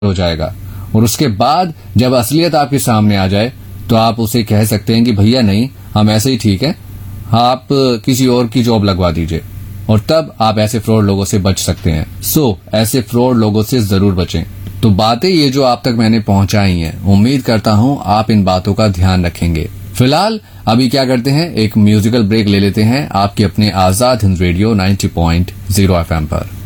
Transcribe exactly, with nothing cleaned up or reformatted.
हो जाएगा। और उसके बाद जब असलियत आपके सामने आ जाए तो आप उसे कह सकते हैं कि भैया नहीं, हम ऐसे ही ठीक है, आप किसी और की जॉब लगवा दीजिए, और तब आप ऐसे फ्रॉड लोगों से बच सकते हैं। सो so, ऐसे फ्रॉड लोगों से जरूर बचें। तो बातें ये जो आप तक मैंने पहुंचाई हैं, उम्मीद करता हूं आप इन बातों का ध्यान रखेंगे। फिलहाल अभी क्या करते हैं, एक म्यूजिकल ब्रेक ले लेते हैं आपके अपने Azad Hind radio ninety point zero F M पर।